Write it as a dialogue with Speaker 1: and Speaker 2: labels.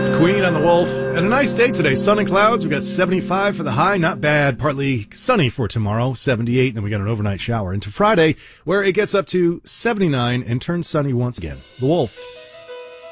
Speaker 1: Queen on the Wolf. And a nice day today. Sun and clouds. We got 75 for the high. Not bad. Partly sunny for tomorrow. 78. Then we got an overnight shower into Friday where it gets up to 79 and turns sunny once again. The Wolf.